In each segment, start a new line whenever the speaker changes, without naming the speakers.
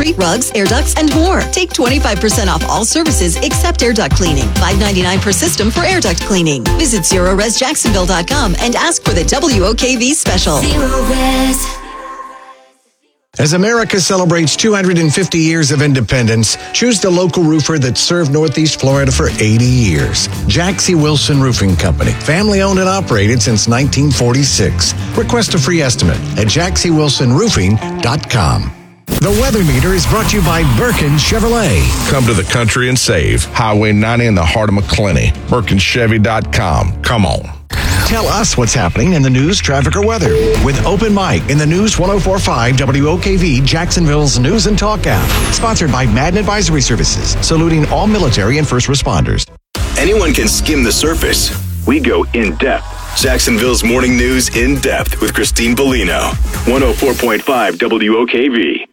laundry, rugs, air ducts, and more. Take 25% off all services except air duct cleaning. $5.99 per system for air duct cleaning. Visit ZeroResJacksonville.com and ask for the WOKV special.
Zero Res.
As America celebrates 250 years of independence, choose the local roofer that served Northeast Florida for 80 years. Jaxie Wilson Roofing Company, family owned and operated since 1946. Request a free estimate at JaxieWilsonRoofing.com. The weather meter is brought to you by Birkin Chevrolet.
Come to the country and save. Highway 90 in the heart of McClenny. BirkinChevy.com. Come on.
Tell us what's happening in the news, traffic, or weather with Open Mic in the News 104.5 WOKV Jacksonville's News and Talk app. Sponsored by Madden Advisory Services, saluting all military and first responders.
Anyone can skim the surface. We go in depth. Jacksonville's Morning News in depth with Christine Bellino. 104.5 WOKV.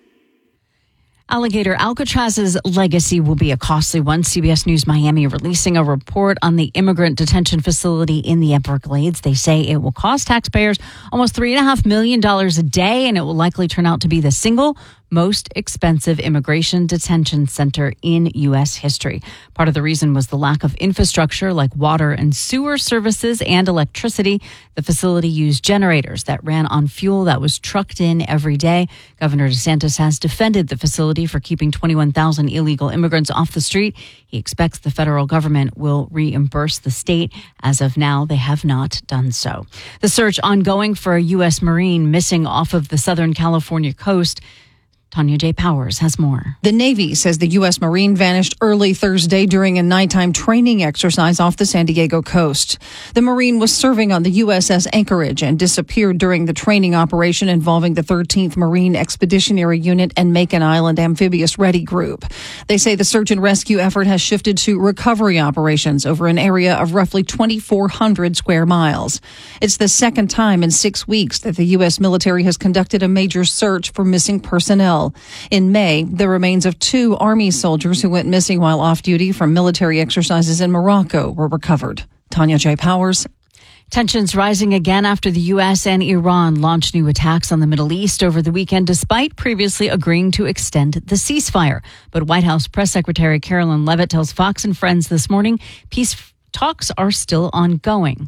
Alligator Alcatraz's legacy will be a costly one. CBS News Miami releasing a report on the immigrant detention facility in the Everglades. They say it will cost taxpayers almost $3.5 million a day, and it will likely turn out to be the single most expensive immigration detention center in U.S. history. Part of the reason was the lack of infrastructure like water and sewer services and electricity. The facility used generators that ran on fuel that was trucked in every day. Governor DeSantis has defended the facility for keeping 21,000 illegal immigrants off the street. He expects the federal government will reimburse the state. As of now, they have not done so. The search ongoing for a U.S. Marine missing off of the Southern California coast. Tanya J. Powers has more.
The Navy says the U.S. Marine vanished early Thursday during a nighttime training exercise off the San Diego coast. The Marine was serving on the USS Anchorage and disappeared during the training operation involving the 13th Marine Expeditionary Unit and Macon Island Amphibious Ready Group. They say the search and rescue effort has shifted to recovery operations over an area of roughly 2,400 square miles. It's the second time in 6 weeks that the U.S. military has conducted a major search for missing personnel. In May, the remains of 2 Army soldiers who went missing while off duty from military exercises in Morocco were recovered. Tanya J. Powers.
Tensions rising again after the U.S. and Iran launched new attacks on the Middle East over the weekend, despite previously agreeing to extend the ceasefire. But White House Press Secretary Carolyn Leavitt tells Fox and Friends this morning peace talks are still ongoing.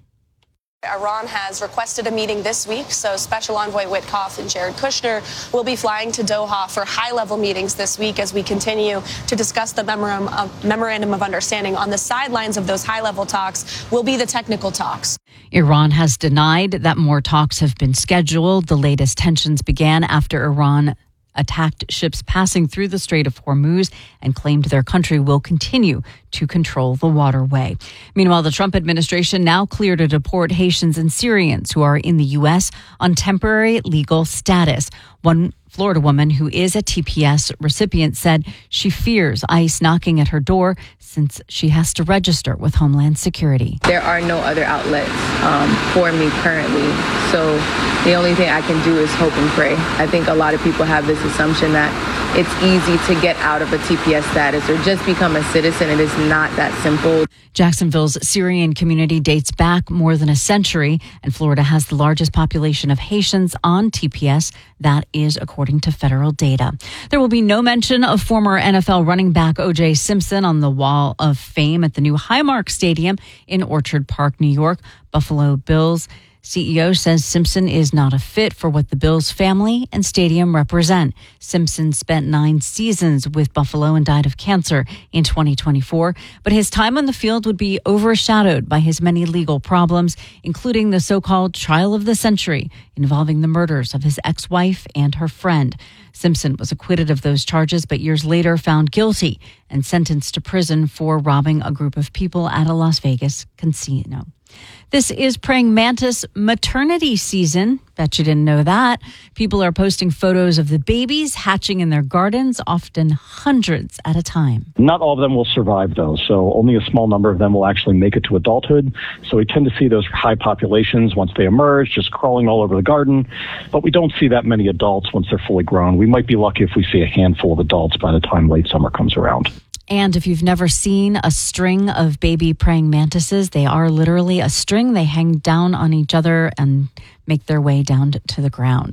Iran has requested a meeting this week, so Special Envoy Witkoff and Jared Kushner will be flying to Doha for high-level meetings this week as we continue to discuss the memorandum of understanding. On the sidelines of those high-level talks will be the technical talks.
Iran has denied that more talks have been scheduled. The latest tensions began after Iran attacked ships passing through the Strait of Hormuz and claimed their country will continue to control the waterway. Meanwhile, the Trump administration now cleared to deport Haitians and Syrians who are in the U.S. on temporary legal status. One Florida woman who is a TPS recipient said she fears ICE knocking at her door since she has to register with Homeland Security.
There are no other outlets for me currently, so the only thing I can do is hope and pray. I think a lot of people have this assumption that it's easy to get out of a TPS status or just become a citizen. It is not that simple.
Jacksonville's Syrian community dates back more than a century, and Florida has the largest population of Haitians on TPS. That is according to federal data. There will be no mention of former NFL running back O.J. Simpson on the Wall of Fame at the new Highmark Stadium in Orchard Park, New York. Buffalo Bills CEO says Simpson is not a fit for what the Bills family and stadium represent. Simpson spent 9 seasons with Buffalo and died of cancer in 2024, but his time on the field would be overshadowed by his many legal problems, including the so-called trial of the century involving the murders of his ex-wife and her friend. Simpson was acquitted of those charges, but years later found guilty and sentenced to prison for robbing a group of people at a Las Vegas casino. This is praying mantis maternity season. Bet you didn't know that. People are posting photos of the babies hatching in their gardens, often hundreds at a time.
Not all of them will survive, though, so only a small number of them will actually make it to adulthood. So we tend to see those high populations once they emerge, just crawling all over the garden. But we don't see that many adults once they're fully grown. We might be lucky if we see a handful of adults by the time late summer comes around.
And if you've never seen a string of baby praying mantises, they are literally a string. They hang down on each other and make their way down to the ground.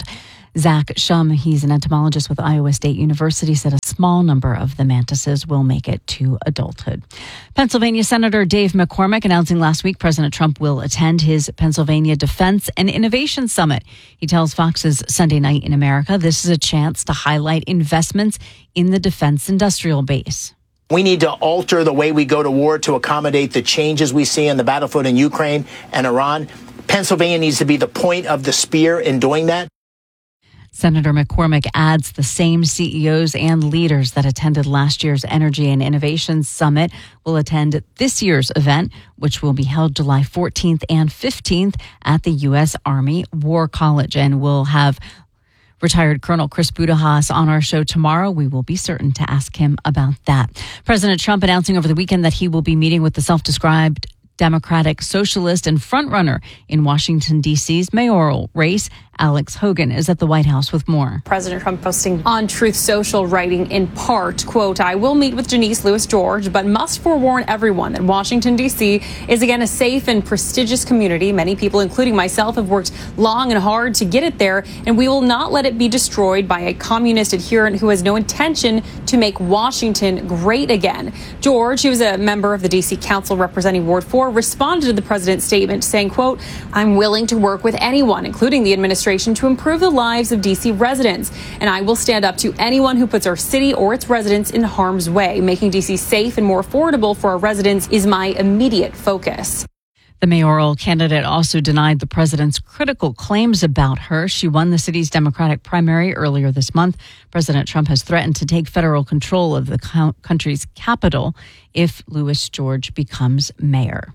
Zach Shum, he's an entomologist with Iowa State University, said a small number of the mantises will make it to adulthood. Pennsylvania Senator Dave McCormick announcing last week President Trump will attend his Pennsylvania Defense and Innovation Summit. He tells Fox's Sunday Night in America this is a chance to highlight investments in the defense industrial base.
We need to alter the way we go to war to accommodate the changes we see on the battlefield in Ukraine and Iran. Pennsylvania needs to be the point of the spear in doing that.
Senator McCormick adds the same CEOs and leaders that attended last year's Energy and Innovation Summit will attend this year's event, which will be held July 14th and 15th at the U.S. Army War College. And we'll have retired Colonel Chris Budajas on our show tomorrow. We will be certain to ask him about that. President Trump announcing over the weekend that he will be meeting with the self-described Democratic socialist and frontrunner in Washington, D.C.'s mayoral race. Alex Hogan is at the White House with more.
President Trump posting on Truth Social, writing in part, quote, "I will meet with Janice Lewis George, but must forewarn everyone that Washington, D.C. is again a safe and prestigious community. Many people, including myself, have worked long and hard to get it there, and we will not let it be destroyed by a communist adherent who has no intention to make Washington great again." George, who was a member of the D.C. Council representing Ward 4, responded to the president's statement saying, quote, "I'm willing to work with anyone, including the administration, to improve the lives of D.C. residents. And I will stand up to anyone who puts our city or its residents in harm's way. Making D.C. safe and more affordable for our residents is my immediate focus."
The mayoral candidate also denied the president's critical claims about her. She won the city's Democratic primary earlier this month. President Trump has threatened to take federal control of the country's capital if Louis George becomes mayor.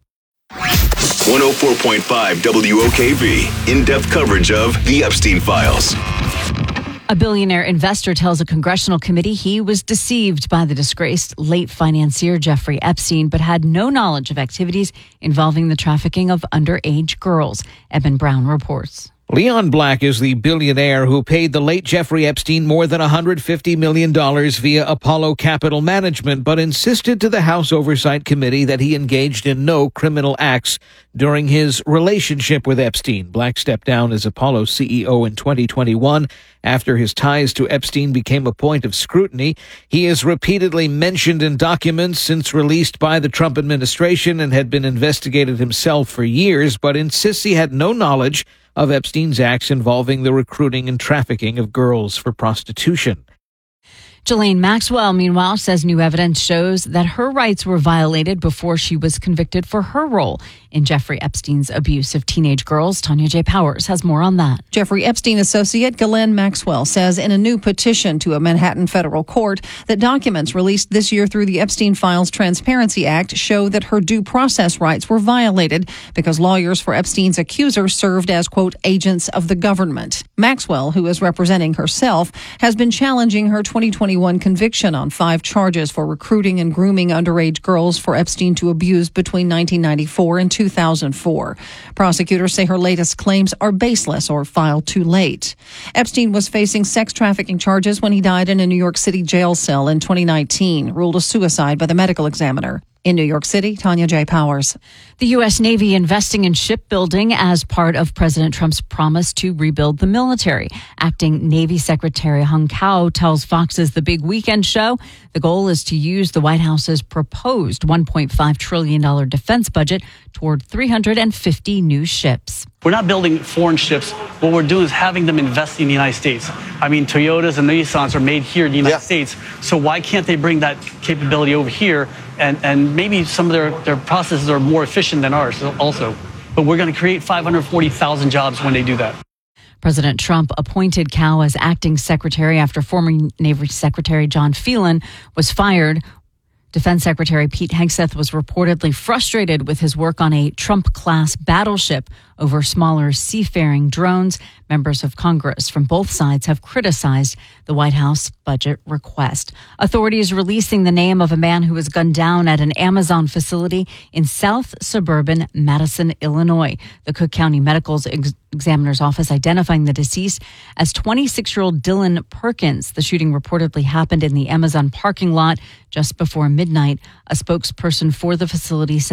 104.5 WOKV. In-depth coverage of the Epstein Files.
A billionaire investor tells a congressional committee he was deceived by the disgraced late financier Jeffrey Epstein, but had no knowledge of activities involving the trafficking of underage girls. Eben Brown reports.
Leon Black is the billionaire who paid the late Jeffrey Epstein more than $150 million via Apollo Capital Management, but insisted to the House Oversight Committee that he engaged in no criminal acts during his relationship with Epstein. Black stepped down as Apollo CEO in 2021 after his ties to Epstein became a point of scrutiny. He is repeatedly mentioned in documents since released by the Trump administration and had been investigated himself for years, but insists he had no knowledge of Epstein's acts involving the recruiting and trafficking of girls for prostitution.
Ghislaine Maxwell, meanwhile, says new evidence shows that her rights were violated before she was convicted for her role in Jeffrey Epstein's abuse of teenage girls. Tanya J. Powers has more on that.
Jeffrey Epstein associate Ghislaine Maxwell says in a new petition to a Manhattan federal court that documents released this year through the Epstein Files Transparency Act show that her due process rights were violated because lawyers for Epstein's accuser served as, quote, agents of the government. Maxwell, who is representing herself, has been challenging her 2021 conviction on 5 charges for recruiting and grooming underage girls for Epstein to abuse between 1994 and 2004. Prosecutors say her latest claims are baseless or filed too late. Epstein was facing sex trafficking charges when he died in a New York City jail cell in 2019, ruled a suicide by the medical examiner. In New York City, Tanya J. Powers.
The U.S. Navy investing in shipbuilding as part of President Trump's promise to rebuild the military. Acting Navy Secretary Hung Kao tells Fox's The Big Weekend Show the goal is to use the White House's proposed $1.5 trillion defense budget toward 350 new ships.
We're not building foreign ships. What we're doing is having them invest in the United States. I mean, Toyotas and Nissans are made here in the United States. So why can't they bring that capability over here? And maybe some of their processes are more efficient than ours also. But we're going to create 540,000 jobs when they do that.
President Trump appointed Kao as acting secretary after former Navy Secretary John Phelan was fired. Defense Secretary Pete Hegseth was reportedly frustrated with his work on a Trump-class battleship over smaller seafaring drones. Members of Congress from both sides have criticized the White House budget request. Authorities releasing the name of a man who was gunned down at an Amazon facility in south suburban Madison, Illinois. The Cook County Medical Examiner's Office identifying the deceased as 26-year-old Dylan Perkins. The shooting reportedly happened in the Amazon parking lot just before midnight. A spokesperson for the facility says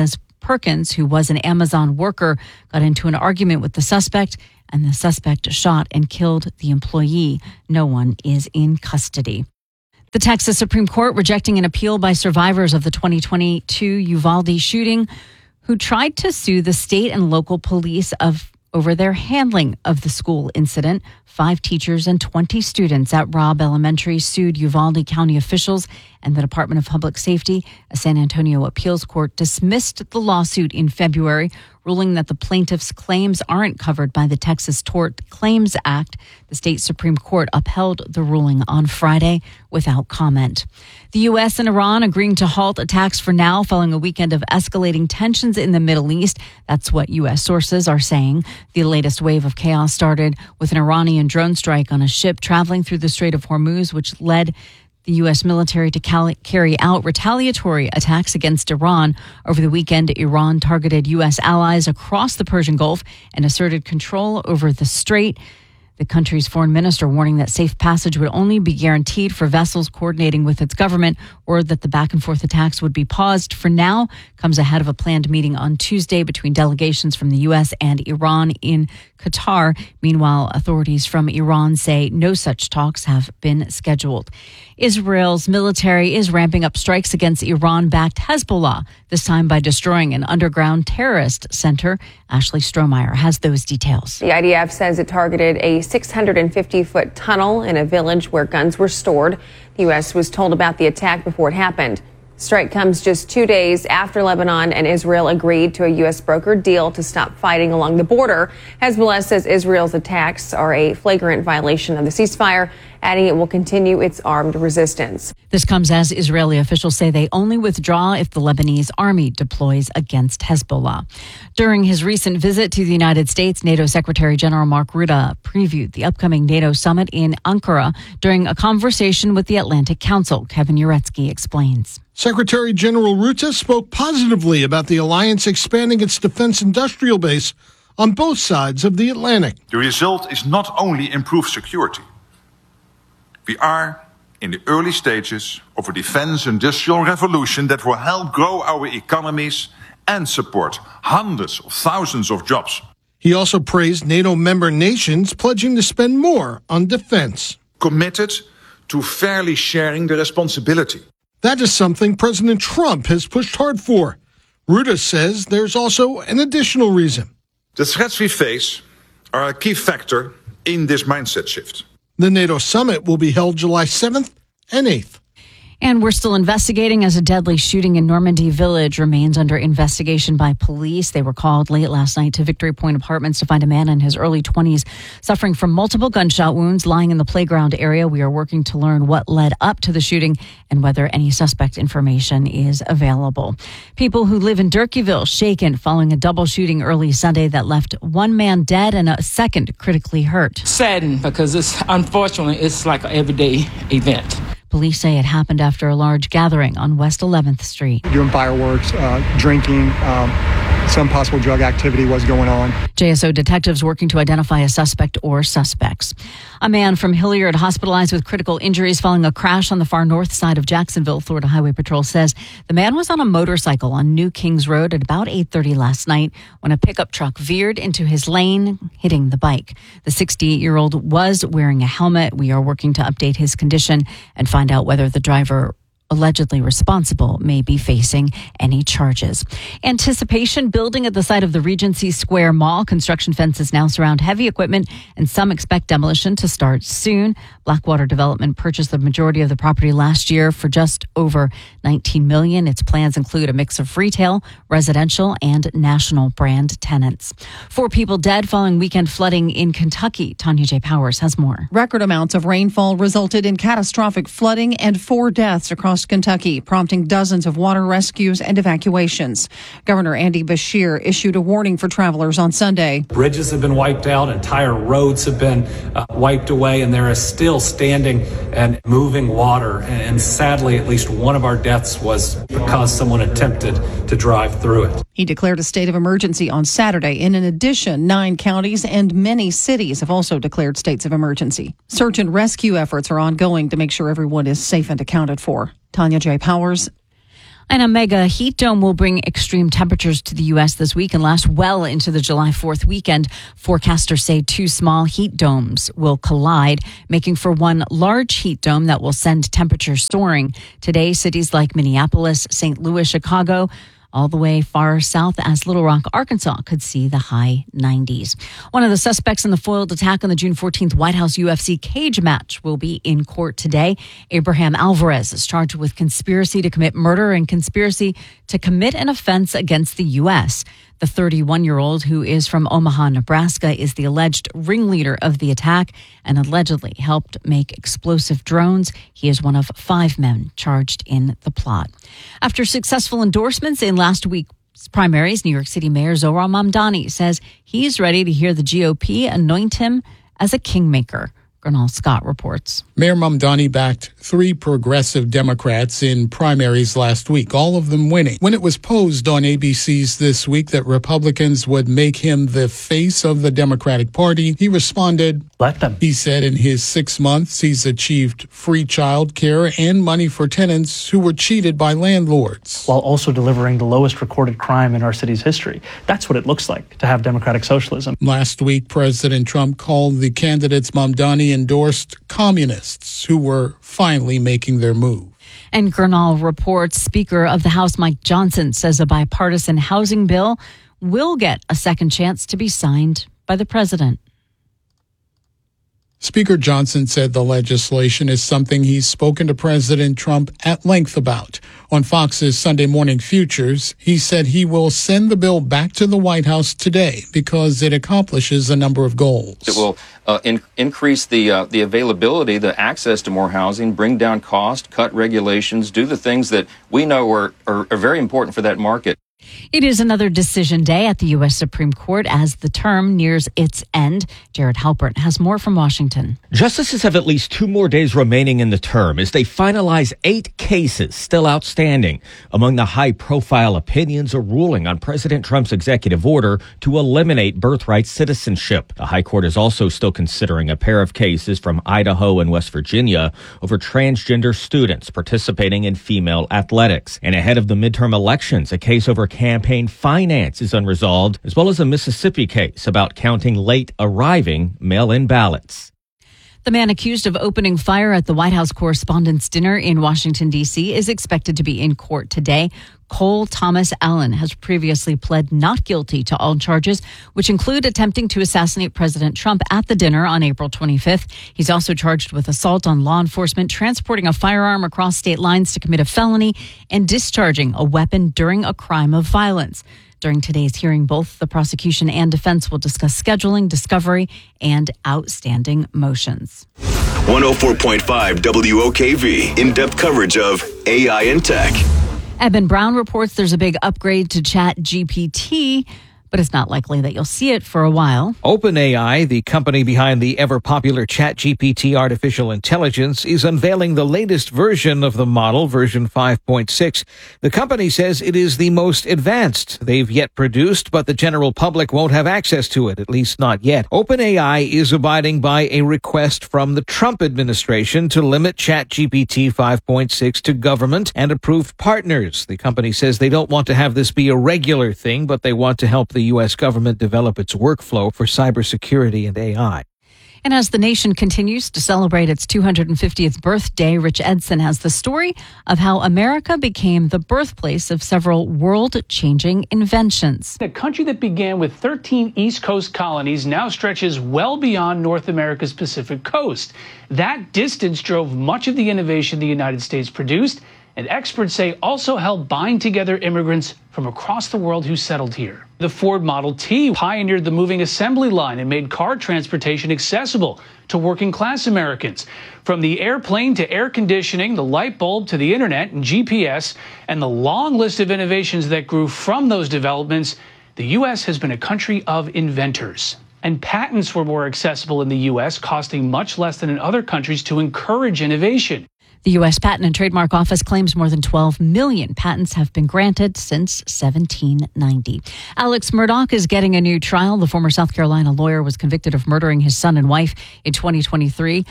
Perkins, who was an Amazon worker, got into an argument with the suspect, and the suspect shot and killed the employee. No one is in custody. The Texas Supreme Court rejecting an appeal by survivors of the 2022 Uvalde shooting who tried to sue the state and local police over their handling of the school incident. 5 teachers and 20 students at Robb Elementary sued Uvalde County officials, and the Department of Public Safety. A San Antonio appeals court dismissed the lawsuit in February, ruling that the plaintiffs' claims aren't covered by the Texas Tort Claims Act. The state Supreme Court upheld the ruling on Friday without comment. The U.S. and Iran agreeing to halt attacks for now following a weekend of escalating tensions in the Middle East. That's what U.S. sources are saying. The latest wave of chaos started with an Iranian drone strike on a ship traveling through the Strait of Hormuz, which led the U.S. military to carry out retaliatory attacks against Iran. Over the weekend, Iran targeted U.S. allies across the Persian Gulf and asserted control over the strait. The country's foreign minister warning that safe passage would only be guaranteed for vessels coordinating with its government, or that the back-and-forth attacks would be paused for now, comes ahead of a planned meeting on Tuesday between delegations from the U.S. and Iran in Qatar. Meanwhile, authorities from Iran say no such talks have been scheduled. Israel's military is ramping up strikes against Iran-backed Hezbollah, this time by destroying an underground terrorist center. Ashley Strohmeyer has those details.
The IDF says it targeted a 650-foot tunnel in a village where guns were stored. The U.S. was told about the attack before it happened. Strike comes just 2 days after Lebanon and Israel agreed to a U.S. brokered deal to stop fighting along the border. Hezbollah says Israel's attacks are a flagrant violation of the ceasefire, adding it will continue its armed resistance.
This comes as Israeli officials say they only withdraw if the Lebanese army deploys against Hezbollah. During his recent visit to the United States, NATO Secretary General Mark Rutte previewed the upcoming NATO summit in Ankara during a conversation with the Atlantic Council. Kevin Uretsky explains.
Secretary General Rutte spoke positively about the alliance expanding its defense industrial base on both sides of the Atlantic.
The result is not only improved security. We are in the early stages of a defense industrial revolution that will help grow our economies and support hundreds of thousands of jobs.
He also praised NATO member nations pledging to spend more on defense.
Committed to fairly sharing the responsibility.
That is something President Trump has pushed hard for. Rutte says there's also an additional reason.
The threats we face are a key factor in this mindset shift.
The NATO summit will be held July 7th and 8th.
And we're still investigating as a deadly shooting in Normandy Village remains under investigation by police. They were called late last night to Victory Point Apartments to find a man in his early 20s suffering from multiple gunshot wounds lying in the playground area. We are working to learn what led up to the shooting and whether any suspect information is available. People who live in Durkeeville shaken following a double shooting early Sunday that left one man dead and a second critically hurt.
Saddened because unfortunately it's like an everyday event.
Police say it happened after a large gathering on West 11th Street.
Doing fireworks, drinking, some possible drug activity was going on.
JSO detectives working to identify a suspect or suspects. A man from Hilliard hospitalized with critical injuries following a crash on the far north side of Jacksonville. Florida Highway Patrol says the man was on a motorcycle on New Kings Road at about 8:30 last night when a pickup truck veered into his lane, hitting the bike. The 68-year-old was wearing a helmet. We are working to update his condition and find out whether the driver allegedly responsible may be facing any charges. Anticipation building at the site of the Regency Square Mall. Construction fences now surround heavy equipment, and some expect demolition to start soon. Blackwater Development purchased the majority of the property last year for just over $19 million. Its plans include a mix of retail, residential, and national brand tenants. 4 people dead following weekend flooding in Kentucky. Tanya J. Powers has more.
Record amounts of rainfall resulted in catastrophic flooding and 4 deaths across Kentucky, prompting dozens of water rescues and evacuations. Governor Andy Beshear issued a warning for travelers on Sunday.
Bridges have been wiped out, entire roads have been wiped away, and there is still standing and moving water. And sadly, at least one of our deaths was because someone attempted to drive through it.
He declared a state of emergency on Saturday. In addition, 9 counties and many cities have also declared states of emergency. Search and rescue efforts are ongoing to make sure everyone is safe and accounted for. Tanya J. Powers.
And a mega heat dome will bring extreme temperatures to the U.S. this week and last well into the July 4th weekend. Forecasters say two small heat domes will collide, making for one large heat dome that will send temperatures soaring. Today, cities like Minneapolis, St. Louis, Chicago, all the way far south as Little Rock, Arkansas, could see the high 90s. One of the suspects in the foiled attack on the June 14th White House UFC cage match will be in court today. Abraham Alvarez is charged with conspiracy to commit murder and conspiracy to commit an offense against the U.S. The 31-year-old, who is from Omaha, Nebraska, is the alleged ringleader of the attack and allegedly helped make explosive drones. He is one of 5 men charged in the plot. After successful endorsements in last week's primaries, New York City Mayor Zohran Mamdani says he's ready to hear the GOP anoint him as a kingmaker. Gernal Scott reports.
Mayor Mamdani backed 3 progressive Democrats in primaries last week, all of them winning. When it was posed on ABC's This Week that Republicans would make him the face of the Democratic Party, he responded,
"Let them."
He said in his 6 months, he's achieved free child care and money for tenants who were cheated by landlords.
While also delivering the lowest recorded crime in our city's history. That's what it looks like to have democratic socialism.
Last week, President Trump called the candidates Mamdani endorsed communists who were finally making their move.
And Gernal reports Speaker of the House Mike Johnson says a bipartisan housing bill will get a second chance to be signed by the president.
Speaker Johnson said the legislation is something he's spoken to President Trump at length about. On Fox's Sunday Morning Futures, he said he will send the bill back to the White House today because it accomplishes a number of goals.
It will increase the availability, the access to more housing, bring down cost, cut regulations, do the things that we know are very important for that market.
It is another decision day at the U.S. Supreme Court as the term nears its end. Jared Halpert has more from Washington.
Justices have at least 2 more days remaining in the term as they finalize 8 cases still outstanding. Among the high-profile opinions, a ruling on President Trump's executive order to eliminate birthright citizenship. The High Court is also still considering a pair of cases from Idaho and West Virginia over transgender students participating in female athletics. And ahead of the midterm elections, a case over campaign finance is unresolved, as well as a Mississippi case about counting late arriving mail-in ballots.
The man accused of opening fire at the White House Correspondents' Dinner in Washington, D.C. is expected to be in court today. Cole Thomas Allen has previously pled not guilty to all charges, which include attempting to assassinate President Trump at the dinner on April 25th. He's also charged with assault on law enforcement, transporting a firearm across state lines to commit a felony, and discharging a weapon during a crime of violence. During today's hearing, both the prosecution and defense will discuss scheduling, discovery, and outstanding motions.
104.5 WOKV, in-depth coverage of AI and tech.
Eben Brown reports there's a big upgrade to ChatGPT, but it's not likely that you'll see it for a while.
OpenAI, the company behind the ever-popular ChatGPT artificial intelligence, is unveiling the latest version of the model, version 5.6. The company says it is the most advanced they've yet produced, but the general public won't have access to it, at least not yet. OpenAI is abiding by a request from the Trump administration to limit ChatGPT 5.6 to government and approved partners. The company says they don't want to have this be a regular thing, but they want to help the U.S. government develop its workflow for cybersecurity and AI.
And as the nation continues to celebrate its 250th birthday, Rich Edson has the story of how America became the birthplace of several world-changing inventions.
A country that began with 13 East Coast colonies now stretches well beyond North America's Pacific coast. That distance drove much of the innovation the United States produced, and experts say also helped bind together immigrants from across the world who settled here. The Ford Model T pioneered the moving assembly line and made car transportation accessible to working-class Americans. From the airplane to air conditioning, the light bulb to the internet and GPS, and the long list of innovations that grew from those developments, the U.S. has been a country of inventors. And patents were more accessible in the U.S., costing much less than in other countries to encourage innovation.
The U.S. Patent and Trademark Office claims more than 12 million patents have been granted since 1790. Alex Murdaugh is getting a new trial. The former South Carolina lawyer was convicted of murdering his son and wife in 2023.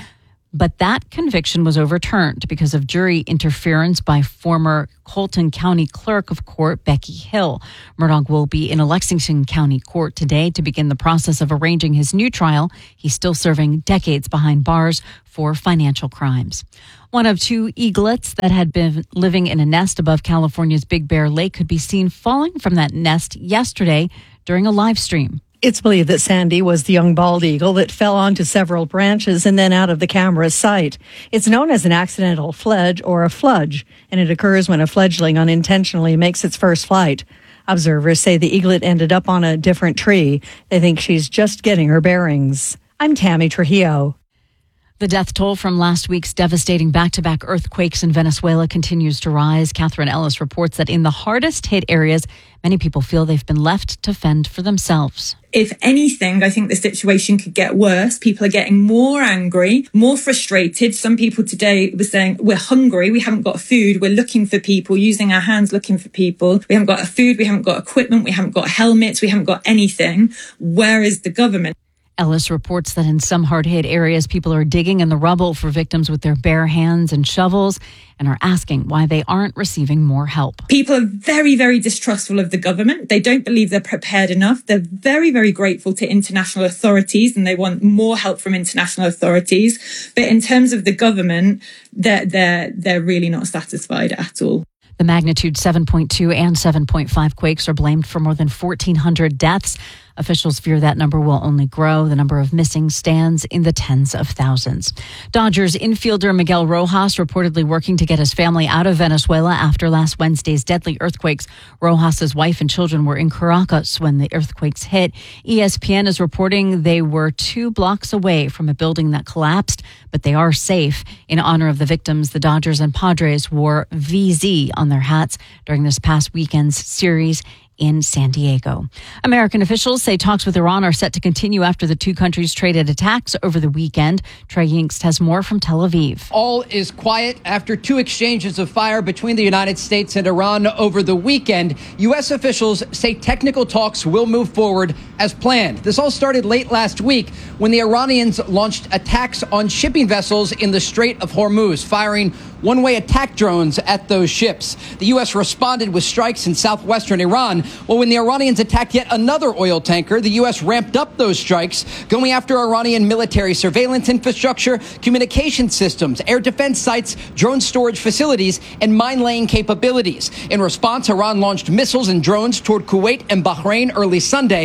But that conviction was overturned because of jury interference by former Colton County Clerk of Court Becky Hill. Murdaugh will be in a Lexington County court today to begin the process of arranging his new trial. He's still serving decades behind bars for financial crimes. One of 2 eaglets that had been living in a nest above California's Big Bear Lake could be seen falling from that nest yesterday during a live stream.
It's believed that Sandy was the young bald eagle that fell onto several branches and then out of the camera's sight. It's known as an accidental fledge or a fludge, and it occurs when a fledgling unintentionally makes its first flight. Observers say the eaglet ended up on a different tree. They think she's just getting her bearings. I'm Tammy Trujillo.
The death toll from last week's devastating back-to-back earthquakes in Venezuela continues to rise. Catherine Ellis reports that in the hardest hit areas, many people feel they've been left to fend for themselves.
If anything, I think the situation could get worse. People are getting more angry, more frustrated. Some people today were saying, we're hungry, we haven't got food, we're looking for people, using our hands looking for people. We haven't got food, we haven't got equipment, we haven't got helmets, we haven't got anything. Where is the government?
Ellis reports that in some hard-hit areas, people are digging in the rubble for victims with their bare hands and shovels and are asking why they aren't receiving more help.
People are very, very distrustful of the government. They don't believe they're prepared enough. They're very, very grateful to international authorities and they want more help from international authorities. But in terms of the government, they're really not satisfied at all.
The magnitude 7.2 and 7.5 quakes are blamed for more than 1,400 deaths. Officials fear that number will only grow. The number of missing stands in the tens of thousands. Dodgers infielder Miguel Rojas reportedly working to get his family out of Venezuela after last Wednesday's deadly earthquakes. Rojas's wife and children were in Caracas when the earthquakes hit. ESPN is reporting they were 2 blocks away from a building that collapsed, but they are safe. In honor of the victims, the Dodgers and Padres wore VZ on their hats during this past weekend's series in San Diego. American officials say talks with Iran are set to continue after the 2 countries traded attacks over the weekend. Trey Yingst has more from Tel Aviv.
All is quiet after 2 exchanges of fire between the United States and Iran over the weekend. U.S. officials say technical talks will move forward as planned. This all started late last week when the Iranians launched attacks on shipping vessels in the Strait of Hormuz, firing one-way attack drones at those ships. The U.S. responded with strikes in southwestern Iran. Well, when the Iranians attacked yet another oil tanker, the U.S. ramped up those strikes, going after Iranian military surveillance infrastructure, communication systems, air defense sites, drone storage facilities, and mine-laying capabilities. In response, Iran launched missiles and drones toward Kuwait and Bahrain early Sunday.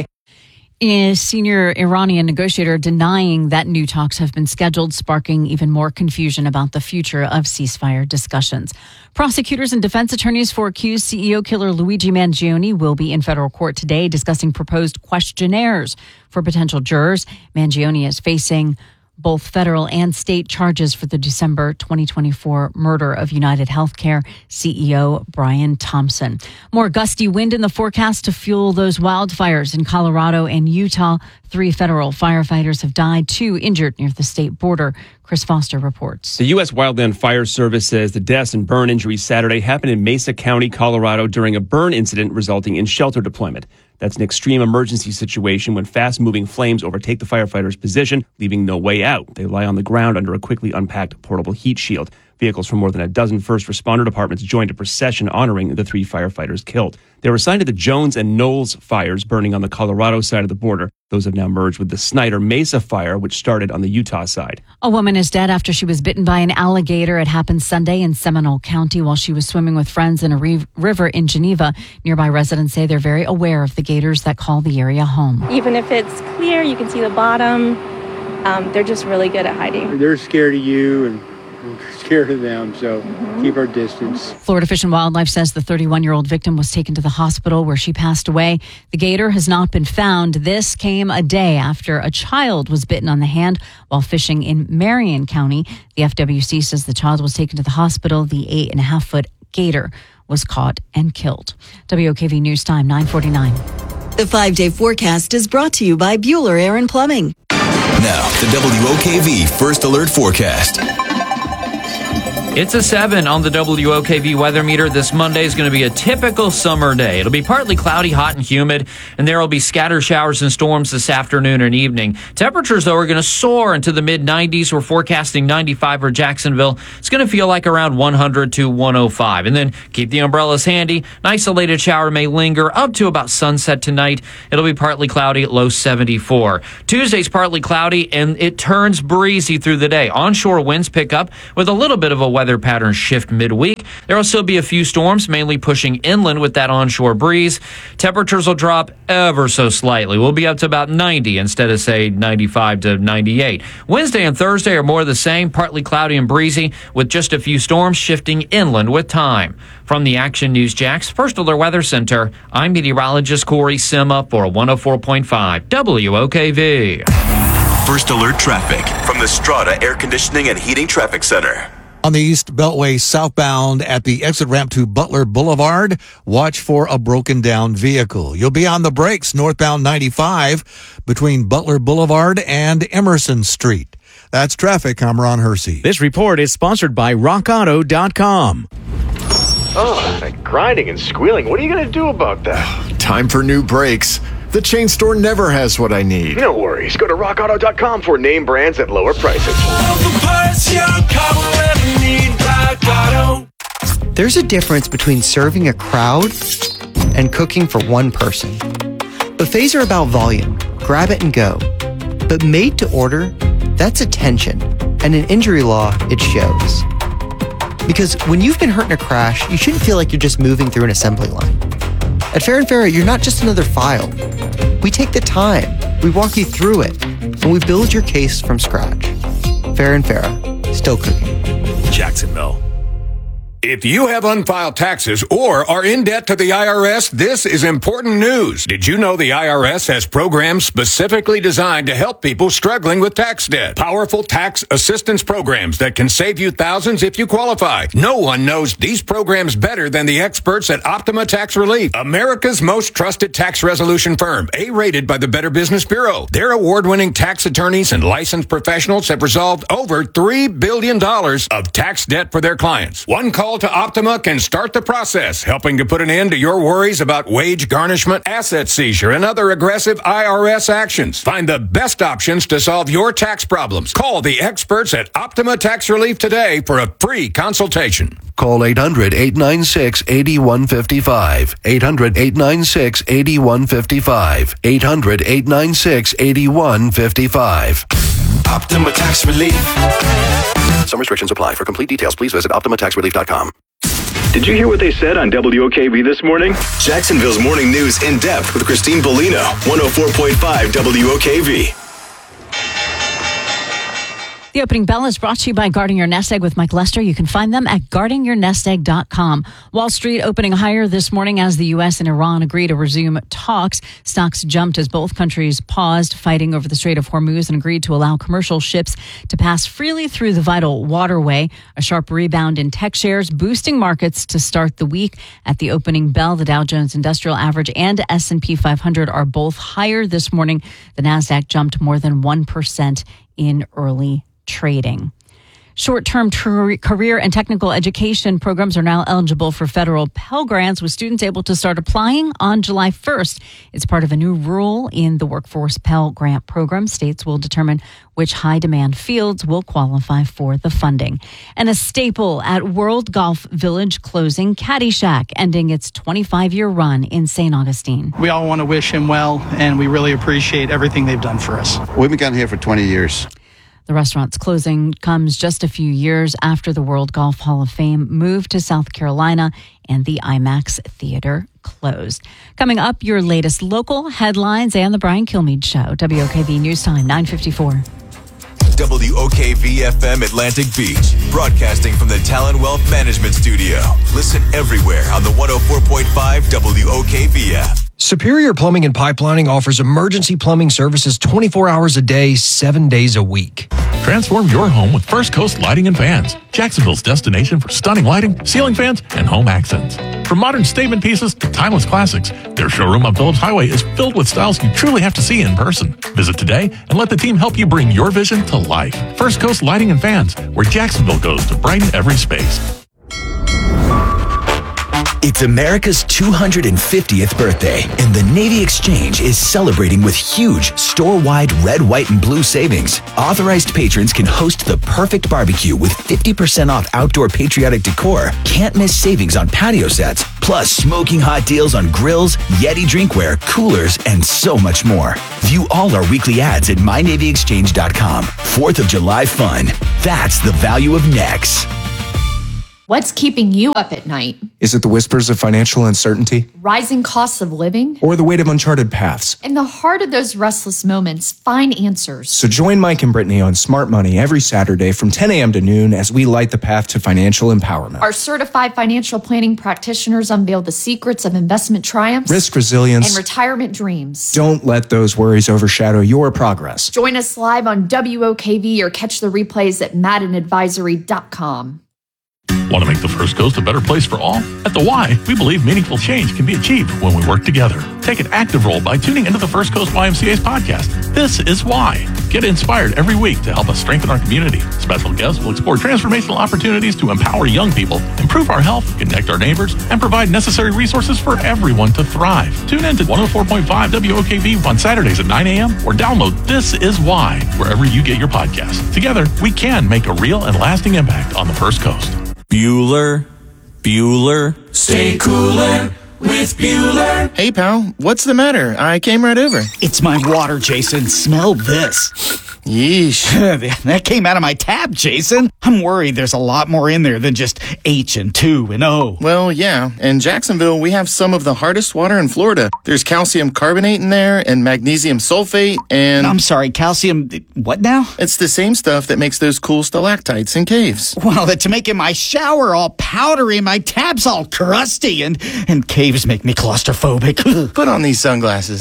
A senior Iranian negotiator denying that new talks have been scheduled, sparking even more confusion about the future of ceasefire discussions. Prosecutors and defense attorneys for accused CEO killer Luigi Mangione will be in federal court today discussing proposed questionnaires for potential jurors. Mangione is facing both federal and state charges for the December 2024 murder of United Healthcare CEO Brian Thompson. More gusty wind in the forecast to fuel those wildfires in Colorado and Utah. 3 federal firefighters have died, 2 injured near the state border. Chris Foster reports.
The U.S. Wildland Fire Service says the deaths and burn injuries Saturday happened in Mesa County, Colorado during a burn incident resulting in shelter deployment. That's an extreme emergency situation when fast-moving flames overtake the firefighter's position, leaving no way out. They lie on the ground under a quickly unpacked portable heat shield. Vehicles from more than a dozen first responder departments joined a procession honoring the 3 firefighters killed. They were assigned to the Jones and Knowles fires burning on the Colorado side of the border. Those have now merged with the Snyder Mesa fire, which started on the Utah side.
A woman is dead after she was bitten by an alligator. It happened Sunday in Seminole County while she was swimming with friends in a river in Geneva. Nearby residents say they're very aware of the gators that call the area home.
Even if it's clear, you can see the bottom. They're just really good at hiding.
They're scared of you and scared of them, so keep our distance.
Florida Fish and Wildlife says the 31-year-old victim was taken to the hospital where she passed away. The gator has not been found. This came a day after a child was bitten on the hand while fishing in Marion County. The FWC says the child was taken to the hospital. The 8.5-foot gator was caught and killed. WOKV News Time, 9:49.
The 5-day forecast is brought to you by Bueller Air and Plumbing.
Now, the WOKV First Alert Forecast.
It's a 7 on the WOKV weather meter. This Monday is going to be a typical summer day. It'll be partly cloudy, hot, and humid, and there will be scattered showers and storms this afternoon and evening. Temperatures, though, are going to soar into the mid-90s. We're forecasting 95 for Jacksonville. It's going to feel like around 100 to 105. And then keep the umbrellas handy. An isolated shower may linger up to about sunset tonight. It'll be partly cloudy at low 74. Tuesday's partly cloudy, and it turns breezy through the day. Onshore winds pick up with a little bit of a weather pattern shift midweek. There will still be a few storms, mainly pushing inland with that onshore breeze. Temperatures will drop ever so slightly. We'll be up to about 90 instead of, say, 95 to 98. Wednesday and Thursday are more the same, partly cloudy and breezy, with just a few storms shifting inland with time. From the Action News Jax First Alert Weather Center, I'm meteorologist Corey Sima for 104.5 WOKV.
First Alert traffic from the Strata Air Conditioning and Heating Traffic Center.
On the East Beltway southbound at the exit ramp to Butler Boulevard, watch for a broken down vehicle. You'll be on the brakes northbound 95 between Butler Boulevard and Emerson Street. That's traffic. I'm Ron Hersey.
This report is sponsored by RockAuto.com.
Oh, that grinding and squealing. What are you going to do about that?
Time for new brakes. The chain store never has what I need.
No worries. Go to RockAuto.com for name brands at lower prices.
There's a difference between serving a crowd and cooking for one person. Buffets are about volume. Grab it and go. But made to order, that's attention. And in injury law, it shows. Because when you've been hurt in a crash, you shouldn't feel like you're just moving through an assembly line. At Fair and Fair, you're not just another file. We take the time, we walk you through it, and we build your case from scratch. Fair and Fair, still cooking.
Jacksonville. If you have unfiled taxes or are in debt to the IRS, this is important news. Did you know the IRS has programs specifically designed to help people struggling with tax debt? Powerful tax assistance programs that can save you thousands if you qualify. No one knows these programs better than the experts at Optima Tax Relief, America's most trusted tax resolution firm, A-rated by the Better Business Bureau. Their award-winning tax attorneys and licensed professionals have resolved over $3 billion of tax debt for their clients. One call to Optima can start the process, helping to put an end to your worries about wage garnishment, asset seizure, and other aggressive IRS actions. Find the best options to solve your tax problems. Call the experts at Optima Tax Relief today for a free consultation.
Call 800-896-8155. 800-896-8155. 800-896-8155.
Optima Tax Relief. Some restrictions apply. For complete details, please visit OptimaTaxRelief.com. Did you hear what they said on WOKV this morning? Jacksonville's morning news in depth with Christine Bellino, 104.5 WOKV.
The opening bell is brought to you by Guarding Your Nest Egg with Mike Lester. You can find them at guardingyournestegg.com. Wall Street opening higher this morning as the U.S. and Iran agree to resume talks. Stocks jumped as both countries paused fighting over the Strait of Hormuz and agreed to allow commercial ships to pass freely through the vital waterway. A sharp rebound in tech shares boosting markets to start the week. At the opening bell, the Dow Jones Industrial Average and S&P 500 are both higher this morning. The Nasdaq jumped more than 1% in early trading. Short-term career and technical education programs are now eligible for federal Pell Grants, with students able to start applying on July 1st. It's part of a new rule in the Workforce Pell Grant program. States will determine which high-demand fields will qualify for the funding. And a staple at World Golf Village closing, Caddyshack, ending its 25-year run in St. Augustine.
We all want to wish him well, and we really appreciate everything they've done for us.
We've been here for 20 years.
The restaurant's closing comes just a few years after the World Golf Hall of Fame moved to South Carolina and the IMAX Theater closed. Coming up, your latest local headlines and the Brian Kilmeade Show. WOKV News Time, 9:54.
WOKV-FM Atlantic Beach, broadcasting from the Talon Wealth Management Studio. Listen everywhere on the 104.5 WOKV app.
Superior Plumbing and Pipelining offers emergency plumbing services 24 hours a day, 7 days a week.
Transform your home with First Coast Lighting and Fans, Jacksonville's destination for stunning lighting, ceiling fans, and home accents.
From modern statement pieces to timeless classics, their showroom on Phillips Highway is filled with styles you truly have to see in person. Visit today and let the team help you bring your vision to life. First Coast Lighting and Fans, where Jacksonville goes to brighten every space.
It's America's 250th birthday, and the Navy Exchange is celebrating with huge store-wide red, white, and blue savings. Authorized patrons can host the perfect barbecue with 50% off outdoor patriotic decor, can't-miss savings on patio sets, plus smoking hot deals on grills, Yeti drinkware, coolers, and so much more. View all our weekly ads at MyNavyExchange.com. 4th of July fun. That's the value of Nex.
What's keeping you up at night?
Is it the whispers of financial uncertainty?
Rising costs of living?
Or the weight of uncharted paths?
In the heart of those restless moments, find answers.
So join Mike and Brittany on Smart Money every Saturday from 10 a.m. to noon as we light the path to financial empowerment.
Our certified financial planning practitioners unveil the secrets of investment triumphs,
risk resilience,
and retirement dreams.
Don't let those worries overshadow your progress.
Join us live on WOKV or catch the replays at MaddenAdvisory.com.
Want to make the First Coast a better place for all? At the Y, we believe meaningful change can be achieved when we work together. Take an active role by tuning into the First Coast YMCA's podcast. This is Why. Get inspired every week to help us strengthen our community. Special guests will explore transformational opportunities to empower young people, improve our health, connect our neighbors, and provide necessary resources for everyone to thrive. Tune in to 104.5 WOKV on Saturdays at 9 a.m. or download This Is Why wherever you get your podcasts. Together, we can make a real and lasting impact on the First Coast.
Bueller, stay cooler with Bueller.
Hey, pal, what's the matter? I came right over.
It's my water, Jason. Smell this.
Yeesh.
That came out of my tap, Jason. I'm worried there's a lot more in there than just H and 2 and O.
Well, yeah. In Jacksonville, we have some of the hardest water in Florida. There's calcium carbonate in there and magnesium sulfate and...
I'm sorry, calcium... what now?
It's the same stuff that makes those cool stalactites in caves.
Well, that's making my shower all powdery and my tabs all crusty and caves make me claustrophobic.
Put on these sunglasses.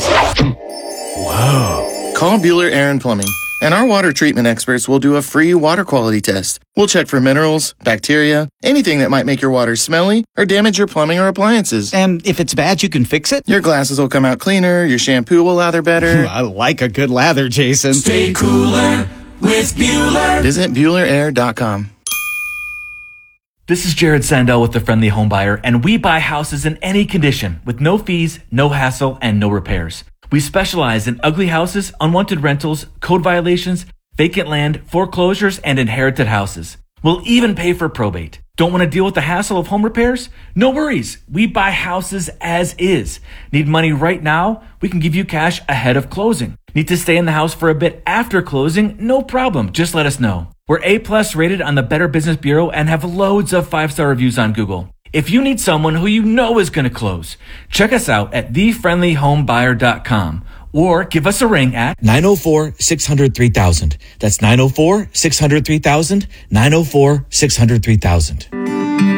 Whoa.
Call Bueller Air and Plumbing. And our water treatment experts will do a free water quality test. We'll check for minerals, bacteria, anything that might make your water smelly or damage your plumbing or appliances.
And if it's bad, you can fix it?
Your glasses will come out cleaner, your shampoo will lather better.
I like a good lather, Jason.
Stay cooler with Bueller.
Visit BuellerAir.com.
This is Jared Sandell with The Friendly Home Buyer, and we buy houses in any condition with no fees, no hassle, and no repairs. We specialize in ugly houses, unwanted rentals, code violations, vacant land, foreclosures, and inherited houses. We'll even pay for probate. Don't want to deal with the hassle of home repairs? No worries. We buy houses as is. Need money right now? We can give you cash ahead of closing. Need to stay in the house for a bit after closing? No problem. Just let us know. We're A+ rated on the Better Business Bureau and have loads of 5-star reviews on Google. If you need someone who you know is going to close, check us out at thefriendlyhomebuyer.com or give us a ring at
904-600-3000. That's 904-600-3000, 904-600-3000.